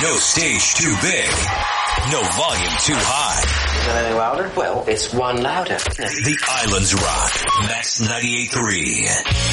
No stage too big. No volume too high. Is that any louder? Well, it's one louder. The Islands Rock. Max 98.3.